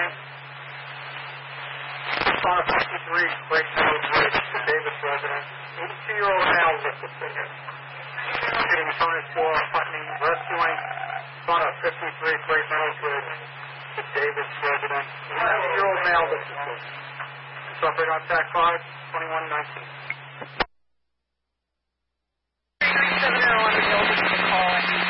point. On a 53 Great Meadow Bridge, the Davis resident. 82-year-old male lifted figure. Getting furnished for Putney rescuing. On a 53 Great Meadow Bridge, the Davis resident. 82-year-old male lifted figure. Suffered on TAC 5, 2119. 701 to call.